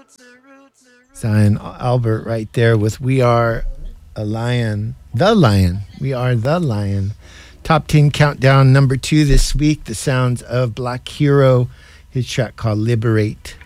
Zion Albert right there with We Are a Lion. The Lion. We Are the Lion. Top 10 countdown number 2 this week. The sounds of Black Hero. His track called Liberate.